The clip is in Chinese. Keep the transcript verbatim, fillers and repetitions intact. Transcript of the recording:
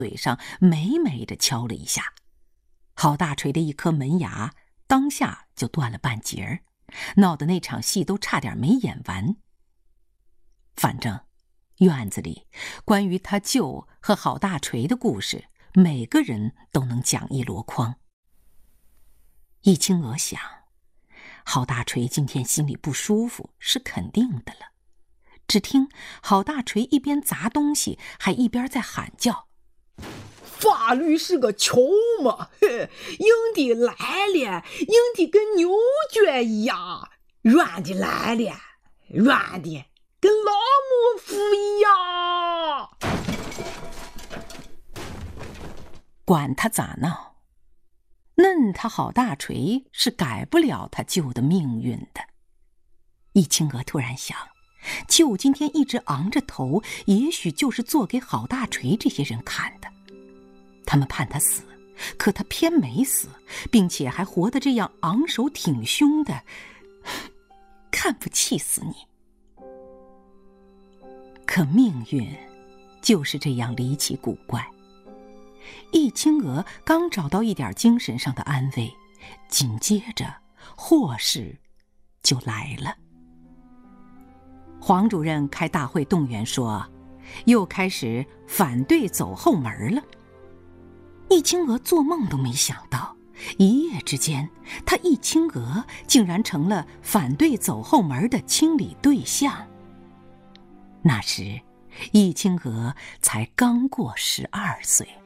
嘴上美美地敲了一下，郝大锤的一颗门牙当下就断了半截儿，闹得那场戏都差点没演完。反正院子里关于他舅和郝大锤的故事，每个人都能讲一箩筐。易清娥想，郝大锤今天心里不舒服是肯定的了。只听郝大锤一边砸东西，还一边在喊叫： 法律是个球嘛，硬的来了，硬的跟牛角一样，软的来了，软的跟老母夫一样。 管他咋闹，嫩他郝大锤是改不了他舅的命运的。易清娥突然想，舅今天一直昂着头，也许就是做给郝大锤这些人看的。他们盼他死，可他偏没死，并且还活得这样昂首挺胸的，看不气死你。可命运就是这样离奇古怪。易清娥刚找到一点精神上的安慰，紧接着祸事就来了。黄主任开大会动员说，又开始反对走后门了。易清娥做梦都没想到，一夜之间，她易清娥竟然成了反对走后门的清理对象。那时，易清娥才刚过十二岁。